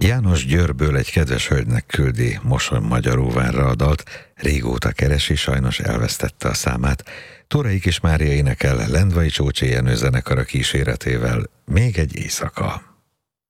János Győrből egy kedves hölgynek küldi Moson Magyaróvárra a dalt, régóta keresi, sajnos elvesztette a számát. Tórai Kis Mária énekel Lendvai Csócsi Jenő zenekara kíséretével Még egy éjszaka.